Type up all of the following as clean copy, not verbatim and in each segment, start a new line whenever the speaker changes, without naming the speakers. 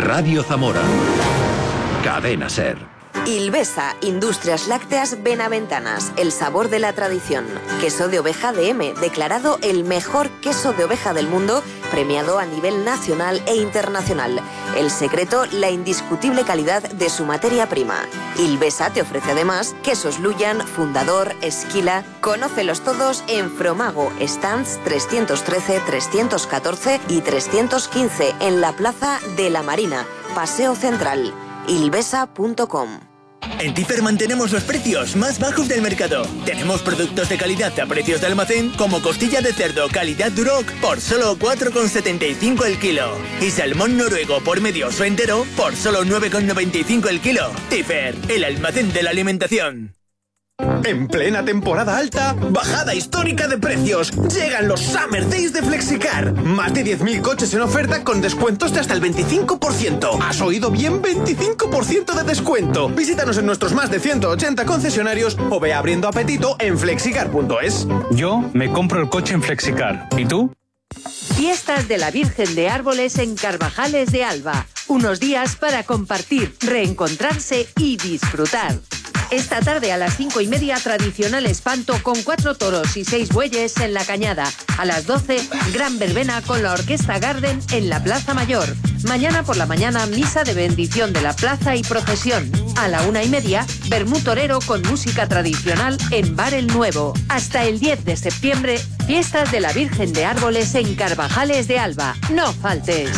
Radio Zamora. Cadena SER.
Ilvesa, Industrias Lácteas Benaventanas, el sabor de la tradición. Queso de oveja DM, declarado el mejor queso de oveja del mundo, premiado a nivel nacional e internacional. El secreto, la indiscutible calidad de su materia prima. Ilvesa te ofrece además quesos Luyan, Fundador, Esquila. Conócelos todos en Fromago, stands 313, 314 y 315 en la Plaza de la Marina, Paseo Central. Ilvesa.com.
En Tifer mantenemos los precios más bajos del mercado. Tenemos productos de calidad a precios de almacén, como costilla de cerdo calidad Duroc por solo 4,75 el kilo. Y salmón noruego por medioso entero por solo 9,95 el kilo. Tifer, el almacén de la alimentación.
En plena temporada alta, bajada histórica de precios. Llegan los Summer Days de Flexicar. Más de 10.000 coches en oferta con descuentos de hasta el 25%. ¿Has oído bien? 25% de descuento. Visítanos en nuestros más de 180 concesionarios o ve abriendo apetito en flexicar.es.
Yo me compro el coche en Flexicar. ¿Y tú?
Fiestas de la Virgen de Árboles en Carvajales de Alba. Unos días para compartir, reencontrarse y disfrutar. Esta tarde a las 5:30, tradicional espanto con 4 toros y 6 bueyes en la Cañada. A las 12, gran verbena con la Orquesta Garden en la Plaza Mayor. Mañana por la mañana, misa de bendición de la plaza y procesión. A la 1:30, vermú torero con música tradicional en Bar El Nuevo. Hasta el 10 de septiembre, fiestas de la Virgen de Árboles en Carvajales de Alba. No faltes.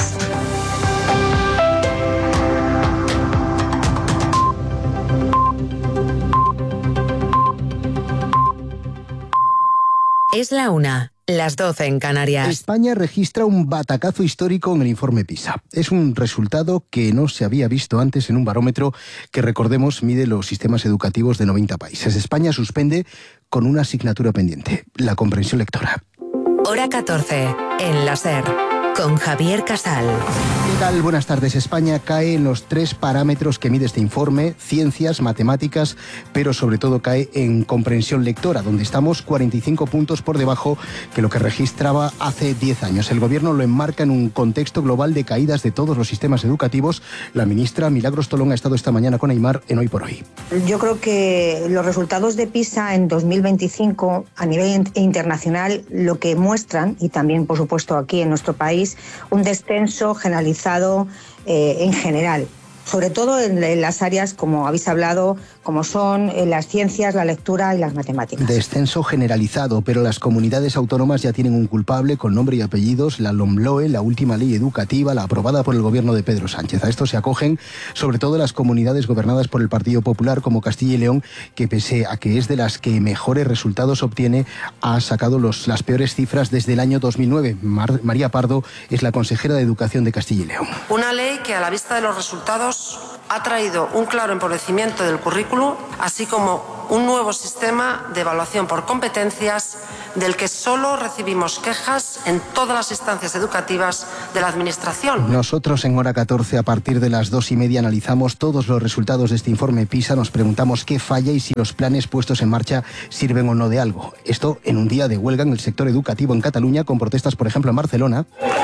Es la 1, las 12 en Canarias.
España registra un batacazo histórico en el informe PISA. Es un resultado que no se había visto antes en un barómetro que, recordemos, mide los sistemas educativos de 90 países. España suspende con una asignatura pendiente, la comprensión lectora.
Hora 14, en la SER, con Javier Casal.
¿Qué tal? Buenas tardes. España cae en los 3 parámetros que mide este informe: ciencias, matemáticas, pero sobre todo cae en comprensión lectora, donde estamos 45 puntos por debajo que lo que registraba hace 10 años. El gobierno lo enmarca en un contexto global de caídas de todos los sistemas educativos. La ministra Milagros Tolón ha estado esta mañana con Aimar en Hoy por Hoy.
Yo creo que los resultados de PISA en 2025 a nivel internacional lo que muestran, y también por supuesto aquí en nuestro país, un descenso generalizado en general, sobre todo en las áreas, como habéis hablado, como son las ciencias, la lectura y las matemáticas.
Descenso generalizado, pero las comunidades autónomas ya tienen un culpable con nombre y apellidos: la LOMLOE, la última ley educativa, la aprobada por el gobierno de Pedro Sánchez. A esto se acogen sobre todo las comunidades gobernadas por el Partido Popular, como Castilla y León, que pese a que es de las que mejores resultados obtiene, ha sacado las peores cifras desde el año 2009. María Pardo es la consejera de Educación de Castilla y León.
Una ley que, a la vista de los resultados, ha traído un claro empobrecimiento del currículo, así como un nuevo sistema de evaluación por competencias del que solo recibimos quejas en todas las instancias educativas de la Administración.
Nosotros en Hora 14, a partir de las 2:30, analizamos todos los resultados de este informe PISA, nos preguntamos qué falla y si los planes puestos en marcha sirven o no de algo. Esto en un día de huelga en el sector educativo en Cataluña, con protestas, por ejemplo, en Barcelona.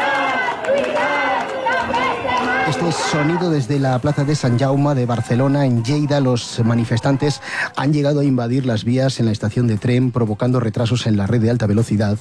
Este sonido desde la plaza de Sant Jaume de Barcelona. En Lleida, los manifestantes han llegado a invadir las vías en la estación de tren, provocando retrasos en la red de alta velocidad.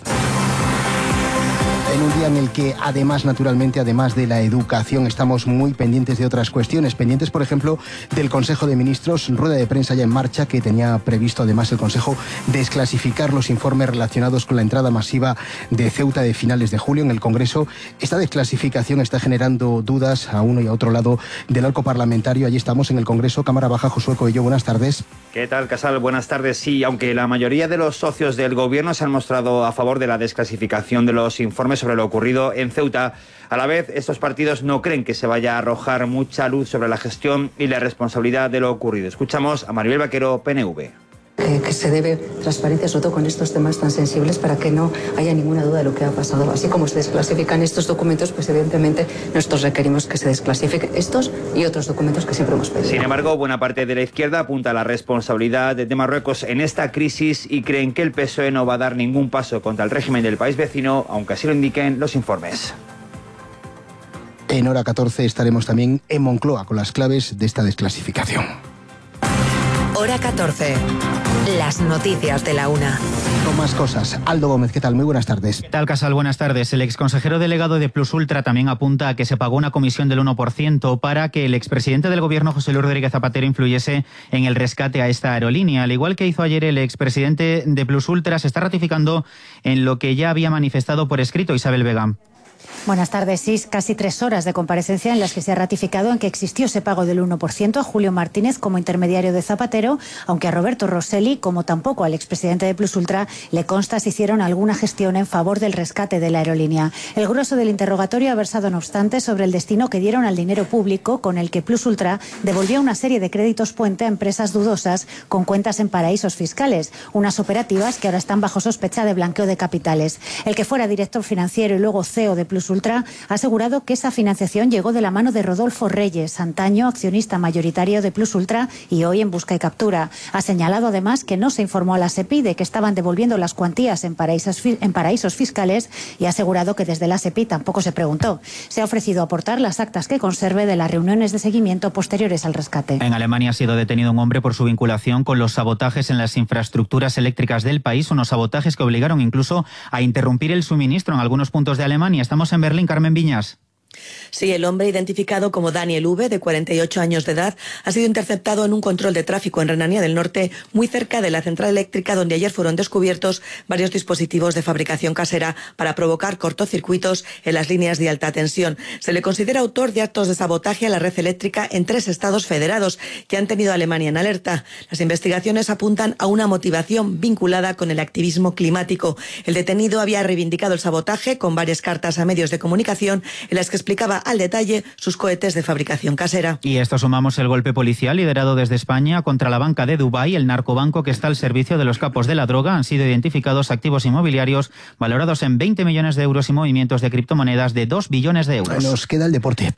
En un día en el que, además, naturalmente, además de la educación, estamos muy pendientes de otras cuestiones. Pendientes, por ejemplo, del Consejo de Ministros, rueda de prensa ya en marcha, que tenía previsto, además, el Consejo desclasificar los informes relacionados con la entrada masiva de Ceuta de finales de julio en el Congreso. Esta desclasificación está generando dudas a uno y a otro lado del arco parlamentario. Allí estamos en el Congreso. Cámara Baja, Josué Coello, buenas tardes.
¿Qué tal, Casal? Buenas tardes. Sí, aunque la mayoría de los socios del Gobierno se han mostrado a favor de la desclasificación de los informes sobre lo ocurrido en Ceuta, a la vez estos partidos no creen que se vaya a arrojar mucha luz sobre la gestión y la responsabilidad de lo ocurrido. Escuchamos a Maribel Vaquero, PNV.
Que se debe transparencia, sobre todo con estos temas tan sensibles, para que no haya ninguna duda de lo que ha pasado. Así como se desclasifican estos documentos, pues evidentemente nosotros requerimos que se desclasifiquen estos y otros documentos que siempre hemos pedido.
Sin embargo, buena parte de la izquierda apunta a la responsabilidad de Marruecos en esta crisis y creen que el PSOE no va a dar ningún paso contra el régimen del país vecino, aunque así lo indiquen los informes.
En hora 14 estaremos también en Moncloa con las claves de esta desclasificación.
Hora 14. Las noticias de la una.
Con más cosas. Aldo Gómez, ¿qué tal? Muy buenas tardes.
¿Qué tal, Casal? Buenas tardes. El exconsejero delegado de Plus Ultra también apunta a que se pagó una comisión del 1% para que el expresidente del gobierno, José Luis Rodríguez Zapatero, influyese en el rescate a esta aerolínea. Al igual que hizo ayer el expresidente de Plus Ultra, se está ratificando en lo que ya había manifestado por escrito Isabel Vega.
Buenas tardes. Sí, casi 3 horas de comparecencia en las que se ha ratificado en que existió ese pago del 1% a Julio Martínez como intermediario de Zapatero, aunque a Roberto Rosselli, como tampoco al expresidente de Plus Ultra, le consta si hicieron alguna gestión en favor del rescate de la aerolínea. El grueso del interrogatorio ha versado, no obstante, sobre el destino que dieron al dinero público con el que Plus Ultra devolvió una serie de créditos puente a empresas dudosas con cuentas en paraísos fiscales, unas operativas que ahora están bajo sospecha de blanqueo de capitales. El que fuera director financiero y luego CEO de Plus Ultra ha asegurado que esa financiación llegó de la mano de Rodolfo Reyes, antaño accionista mayoritario de Plus Ultra y hoy en busca y captura. Ha señalado además que no se informó a la SEPI de que estaban devolviendo las cuantías en paraísos fiscales y ha asegurado que desde la SEPI tampoco se preguntó. Se ha ofrecido aportar las actas que conserve de las reuniones de seguimiento posteriores al rescate.
En Alemania ha sido detenido un hombre por su vinculación con los sabotajes en las infraestructuras eléctricas del país, unos sabotajes que obligaron incluso a interrumpir el suministro en algunos puntos de Alemania. Estamos en Berlín, Carmen Viñas.
Sí, el hombre identificado como Daniel V, de 48 años de edad, ha sido interceptado en un control de tráfico en Renania del Norte, muy cerca de la central eléctrica donde ayer fueron descubiertos varios dispositivos de fabricación casera para provocar cortocircuitos en las líneas de alta tensión. Se le considera autor de actos de sabotaje a la red eléctrica en 3 estados federados que han tenido a Alemania en alerta. Las investigaciones apuntan a una motivación vinculada con el activismo climático. El detenido había reivindicado el sabotaje con varias cartas a medios de comunicación en las que explicaba al detalle sus cohetes de fabricación casera.
Y esto sumamos el golpe policial liderado desde España contra la banca de Dubái, el narcobanco que está al servicio de los capos de la droga. Han sido identificados activos inmobiliarios valorados en 20 millones de euros y movimientos de criptomonedas de 2 billones de euros.
Nos queda el deporte.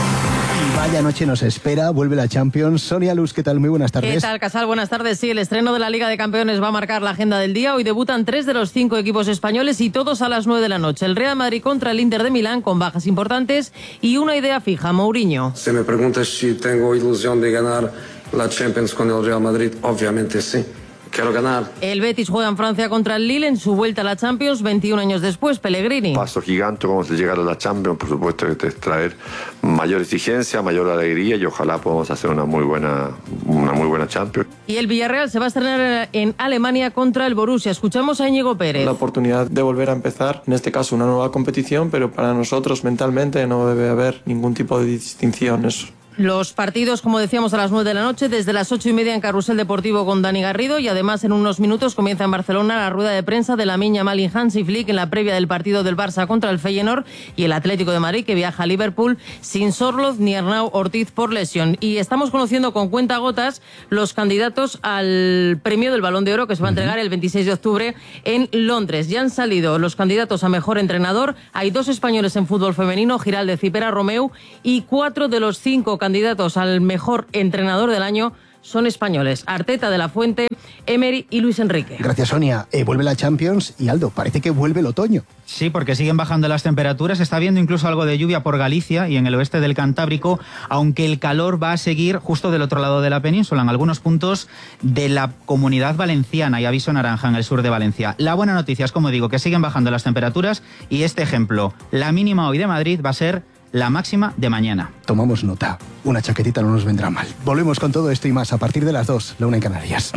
Vaya noche nos espera, vuelve la Champions. Sonia Luz, ¿qué tal? Muy buenas tardes.
¿Qué tal, Casal? Buenas tardes. Sí, el estreno de la Liga de Campeones va a marcar la agenda del día. Hoy debutan 3 de los 5 equipos españoles y todos a las 9 de la noche. El Real Madrid contra el Inter de Milán con bajas importantes y una idea fija, Mourinho.
Si me preguntas si tengo ilusión de ganar la Champions con el Real Madrid, obviamente sí. Quiero ganar.
El Betis juega en Francia contra el Lille en su vuelta a la Champions 21 años después. Pellegrini.
Paso gigante vamos a llegar a la Champions, por supuesto que te traer mayor exigencia, mayor alegría y ojalá podamos hacer una muy buena Champions.
Y el Villarreal se va a estrenar en Alemania contra el Borussia. Escuchamos a Íñigo Pérez.
La oportunidad de volver a empezar, en este caso una nueva competición, pero para nosotros mentalmente no debe haber ningún tipo de distinción.
Los partidos, como decíamos, a las 9 de la noche, desde las 8:30 en Carrusel Deportivo con Dani Garrido y además en unos minutos comienza en Barcelona la rueda de prensa de Lamine Yamal y Hansi Flick en la previa del partido del Barça contra el Feyenoord y el Atlético de Madrid que viaja a Liverpool sin Sorloth ni Arnau Ortiz por lesión. Y estamos conociendo con cuentagotas los candidatos al premio del Balón de Oro que se va a entregar el 26 de octubre en Londres. Ya han salido los candidatos a mejor entrenador. Hay 2 españoles en fútbol femenino, Giraldez y Pera Romeu, y 4 de los 5 candidatos al mejor entrenador del año son españoles. Arteta, De la Fuente, Emery y Luis Enrique.
Gracias, Sonia. Vuelve la Champions y Aldo, parece que vuelve el otoño.
Sí, porque siguen bajando las temperaturas. Está habiendo incluso algo de lluvia por Galicia y en el oeste del Cantábrico, aunque el calor va a seguir justo del otro lado de la península, en algunos puntos de la Comunidad Valenciana y aviso naranja en el sur de Valencia. La buena noticia es, como digo, que siguen bajando las temperaturas y este ejemplo, la mínima hoy de Madrid va a ser la máxima de mañana.
Tomamos nota. Una chaquetita no nos vendrá mal. Volvemos con todo esto y más a partir de las 2, la 1 en Canarias.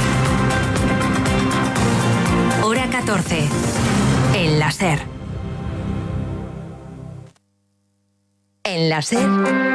Hora 14. En la SER. En la SER.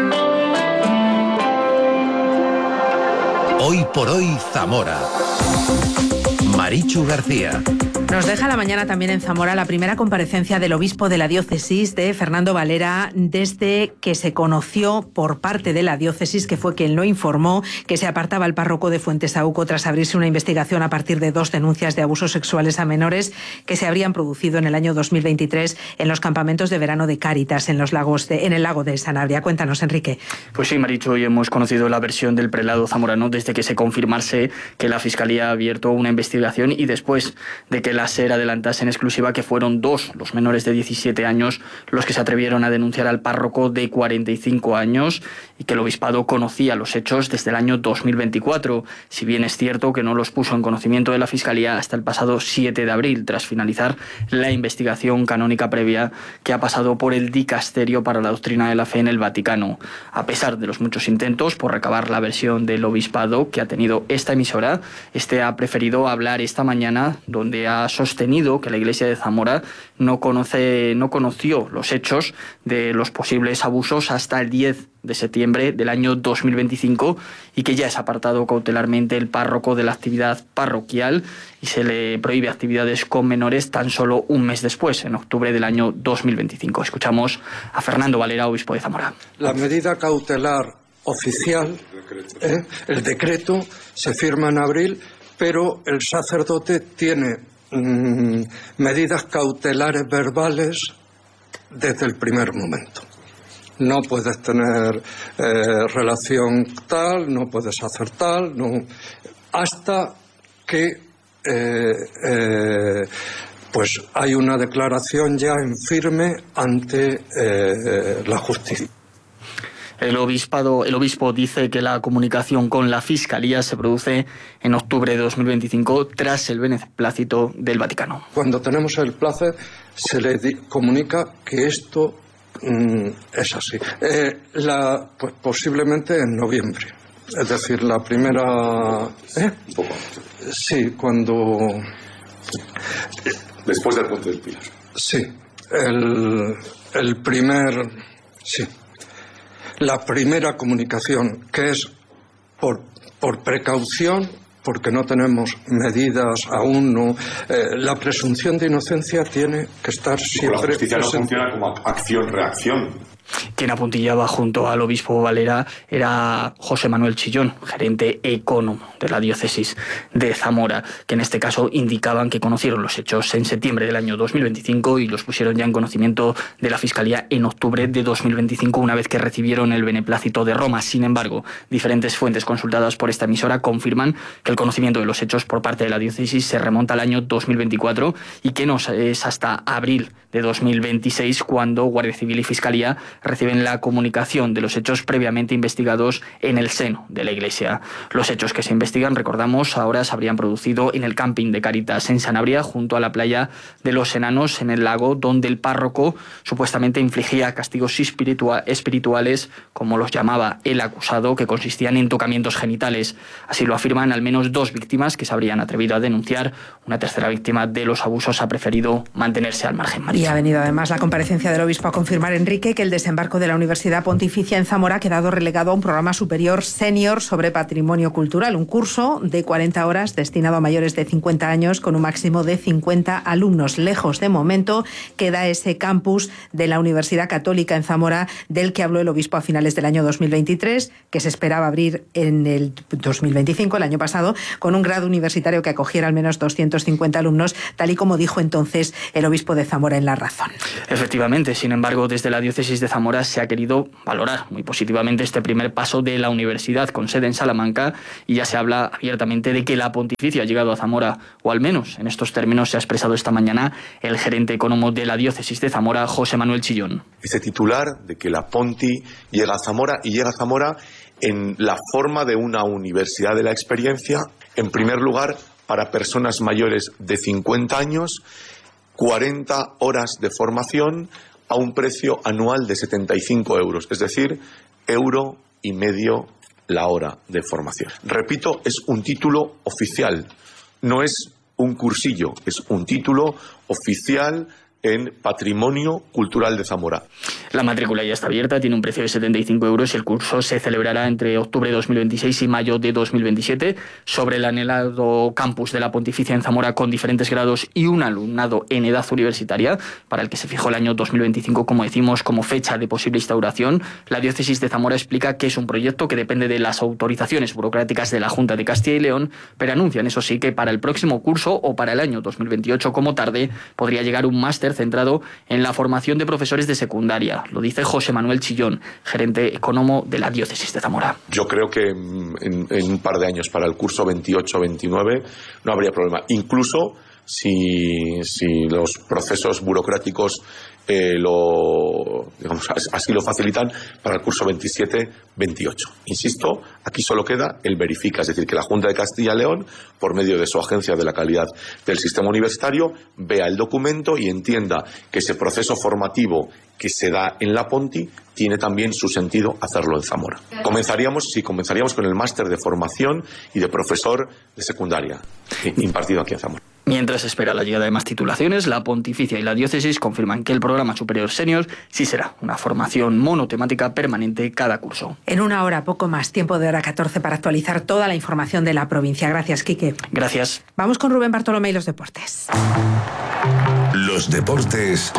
Hoy por hoy, Zamora. Marichu García.
Nos deja la mañana también en Zamora la primera comparecencia del obispo de la diócesis de Fernando Valera desde que se conoció por parte de la diócesis, que fue quien lo informó, que se apartaba el párroco de Fuentesauco tras abrirse una investigación a partir de 2 denuncias de abusos sexuales a menores que se habrían producido en el año 2023 en los campamentos de verano de Cáritas en el lago de Sanabria. Cuéntanos, Enrique.
Pues sí, Marichu, hoy hemos conocido la versión del prelado zamorano desde que se confirmase que la Fiscalía ha abierto una investigación y después de que La SER adelantase en exclusiva que fueron 2 los menores de 17 años los que se atrevieron a denunciar al párroco de 45 años y que el obispado conocía los hechos desde el año 2024, si bien es cierto que no los puso en conocimiento de la Fiscalía hasta el pasado 7 de abril, tras finalizar la investigación canónica previa que ha pasado por el Dicasterio para la Doctrina de la Fe en el Vaticano. A pesar de los muchos intentos por recabar la versión del obispado que ha tenido esta emisora, este ha preferido hablar esta mañana, donde ha sostenido que la Iglesia de Zamora no conoció los hechos de los posibles abusos hasta el 10 de septiembre del año 2025 y que ya es apartado cautelarmente el párroco de la actividad parroquial y se le prohíbe actividades con menores tan solo un mes después, en octubre del año 2025. Escuchamos a Fernando Valera, obispo de Zamora.
La medida cautelar oficial, el decreto, se firma en abril, pero el sacerdote tiene medidas cautelares verbales desde el primer momento. No puedes tener relación tal, no puedes hacer tal, no, hasta que pues hay una declaración ya en firme ante la justicia.
El obispo dice que la comunicación con la Fiscalía se produce en octubre de 2025 tras el beneplácito del Vaticano.
Cuando tenemos el placer se le comunica que esto es así. Pues posiblemente en noviembre. Es decir, la primera... Un poco antes. Sí, cuando...
Después del Puente del Pilar.
Sí. El primer... Sí. La primera comunicación, que es por precaución, porque no tenemos medidas aún, no. La presunción de inocencia tiene que estar siempre...
La justicia no funciona como acción-reacción.
Quien apuntillaba junto al obispo Valera era José Manuel Chillón, gerente ecónomo de la diócesis de Zamora, que en este caso indicaban que conocieron los hechos en septiembre del año 2025 y los pusieron ya en conocimiento de la Fiscalía en octubre de 2025, una vez que recibieron el beneplácito de Roma. Sin embargo, diferentes fuentes consultadas por esta emisora confirman que el conocimiento de los hechos por parte de la diócesis se remonta al año 2024 y que no es hasta abril de 2026 cuando Guardia Civil y Fiscalía reciben la comunicación de los hechos previamente investigados en el seno de la Iglesia. Los hechos que se investigan, recordamos, ahora se habrían producido en el camping de Cáritas en Sanabria, junto a la playa de los Enanos, en el lago, donde el párroco supuestamente infligía castigos espirituales, como los llamaba el acusado, que consistían en tocamientos genitales. Así lo afirman al menos 2 víctimas que se habrían atrevido a denunciar. Una tercera víctima de los abusos ha preferido mantenerse al margen.
Y ha venido además la comparecencia del obispo a confirmar, Enrique, que el desembarco de la Universidad Pontificia en Zamora ha quedado relegado a un programa superior senior sobre patrimonio cultural, un curso de 40 horas destinado a mayores de 50 años con un máximo de 50 alumnos. Lejos de momento queda ese campus de la Universidad Católica en Zamora del que habló el obispo a finales del año 2023, que se esperaba abrir en el 2025, el año pasado, con un grado universitario que acogiera al menos 250 alumnos, tal y como dijo entonces el obispo de Zamora en La Razón.
Efectivamente, sin embargo, desde la diócesis de Zamora se ha querido valorar muy positivamente este primer paso de la universidad con sede en Salamanca y ya se habla abiertamente de que la pontificia ha llegado a Zamora, o al menos en estos términos se ha expresado esta mañana el gerente ecónomo de la diócesis de Zamora, José Manuel Chillón.
Ese titular de que la Ponti llega a Zamora y llega a Zamora en la forma de una universidad de la experiencia, en primer lugar para personas mayores de 50 años, 40 horas de formación a un precio anual de 75 euros, es decir, €1,50 la hora de formación. Repito, es un título oficial, no es un cursillo, es un título oficial en Patrimonio Cultural de Zamora.
La matrícula ya está abierta, tiene un precio de 75 euros y el curso se celebrará entre octubre de 2026 y mayo de 2027 sobre el anhelado campus de la Pontificia en Zamora, con diferentes grados y un alumnado en edad universitaria, para el que se fijó el año 2025, como decimos, como fecha de posible instauración. La diócesis de Zamora explica que es un proyecto que depende de las autorizaciones burocráticas de la Junta de Castilla y León, pero anuncian, eso sí, que para el próximo curso o para el año 2028 como tarde podría llegar un máster centrado en la formación de profesores de secundaria. Lo dice José Manuel Chillón, gerente ecónomo de la diócesis de Zamora.
Yo creo que en un par de años, para el curso 28-29, no habría problema. Incluso si los procesos burocráticos así lo facilitan para el curso 27-28. Insisto, aquí solo queda el verifica, es decir, que la Junta de Castilla y León, por medio de su Agencia de la Calidad del Sistema Universitario, vea el documento y entienda que ese proceso formativo que se da en la Ponti tiene también su sentido hacerlo en Zamora. Comenzaríamos con el máster de formación y de profesor de secundaria impartido aquí en Zamora.
Mientras espera la llegada de más titulaciones, la Pontificia y la Diócesis confirman que el programa superior senior sí será una formación monotemática permanente cada curso.
En una hora, poco más, tiempo de hora 14 para actualizar toda la información de la provincia. Gracias, Quique.
Gracias.
Vamos con Rubén Bartolomé y los deportes.
Los deportes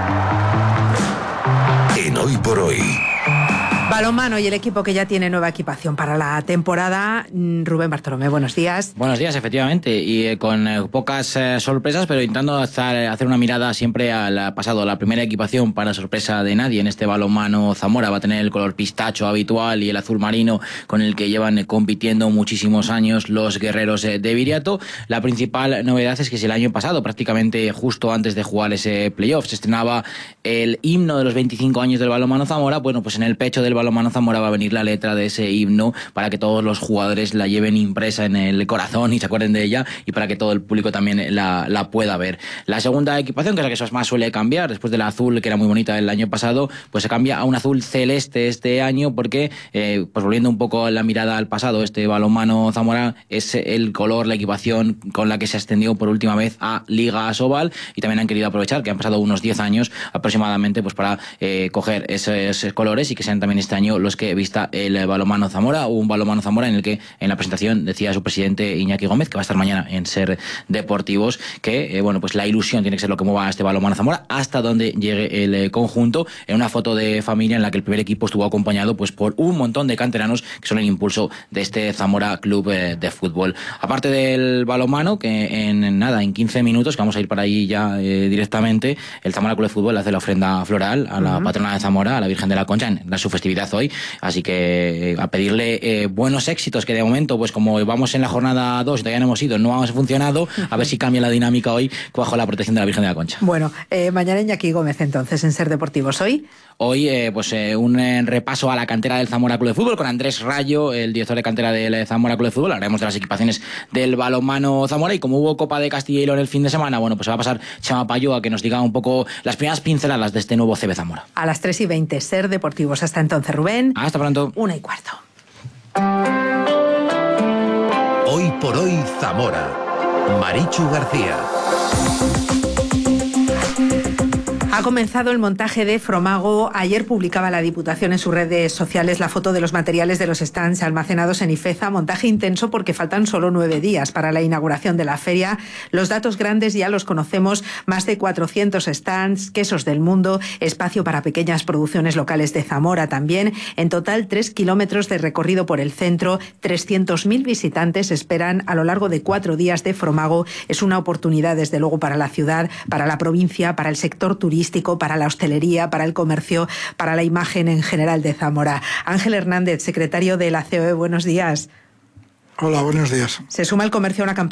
en Hoy por Hoy.
Balonmano y el equipo que ya tiene nueva equipación para la temporada. Rubén Bartolomé, buenos días.
Buenos días, efectivamente, y con pocas sorpresas, pero intentando hacer una mirada siempre al pasado. La primera equipación, para sorpresa de nadie, en este balonmano Zamora va a tener el color pistacho habitual y el azul marino con el que llevan compitiendo muchísimos años los guerreros de Viriato. La principal novedad es que si el año pasado, prácticamente justo antes de jugar ese playoff, se estrenaba el himno de los 25 años del balonmano Zamora, bueno, pues en el pecho del balonmano Zamora va a venir la letra de ese himno para que todos los jugadores la lleven impresa en el corazón y se acuerden de ella, y para que todo el público también la pueda ver. La segunda equipación, que es la que más suele cambiar, después de la azul, que era muy bonita el año pasado, pues se cambia a un azul celeste este año, porque pues volviendo un poco la mirada al pasado, este balonmano Zamora es el color, la equipación con la que se extendió por última vez a Liga Asobal, y también han querido aprovechar que han pasado unos 10 años aproximadamente pues para coger esos colores y que sean también este año los que vista el balonmano Zamora. Un balonmano Zamora en el que en la presentación decía su presidente Iñaki Gómez, que va a estar mañana en Ser Deportivos, que bueno, pues la ilusión tiene que ser lo que mueva a este balonmano Zamora hasta donde llegue el conjunto, en una foto de familia en la que el primer equipo estuvo acompañado pues por un montón de canteranos que son el impulso de este Zamora Club de Fútbol. Aparte del balonmano, que en 15 minutos, que vamos a ir para ahí ya directamente, el Zamora Club de Fútbol hace la ofrenda floral a la patrona de Zamora, a la Virgen de la Concha, en su festividad hoy, así que a pedirle buenos éxitos, que de momento, pues como vamos en la jornada 2 y todavía no hemos ido, no hemos funcionado, a ver si cambia la dinámica hoy bajo la protección de la Virgen de la Concha.
Bueno, mañana Iñaki Gómez entonces en Ser Deportivos. Hoy
un repaso a la cantera del Zamora Club de Fútbol con Andrés Rayo, el director de cantera del Zamora Club de Fútbol. Hablaremos de las equipaciones del balonmano Zamora, y como hubo Copa de Castilla y León el fin de semana, bueno, pues se va a pasar Chema Payo a que nos diga un poco las primeras pinceladas de este nuevo CB Zamora.
A las 3:20, Ser Deportivos. Hasta entonces, Rubén.
Hasta pronto.
1:15.
Hoy por Hoy Zamora. Marichu García.
Ha comenzado el montaje de Fromago. Ayer publicaba la Diputación en sus redes sociales la foto de los materiales de los stands almacenados en Ifeza. Montaje intenso porque faltan solo 9 días para la inauguración de la feria. Los datos grandes ya los conocemos. Más de 400 stands, quesos del mundo, espacio para pequeñas producciones locales de Zamora también. En total, 3 kilómetros de recorrido por el centro. 300.000 visitantes esperan a lo largo de 4 días de Fromago. Es una oportunidad, desde luego, para la ciudad, para la provincia, para el sector turístico, para la hostelería, para el comercio, para la imagen en general de Zamora. Ángel Hernández, secretario de la COE, buenos días.
Hola, buenos días.
Se suma el comercio a una campaña